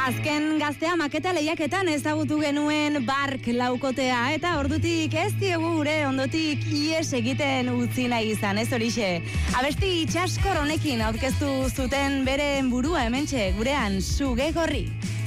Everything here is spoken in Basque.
Azken Gaztea maketa lehiaketan ezagutu genuen Bark laukotea, eta ordutik ez diegu gure ondotik ies egiten utzi nahi izan, ez horixe. Abesti itxaskor honekin aurkeztu zuten beren burua hementxe, gurean Suge Gorri.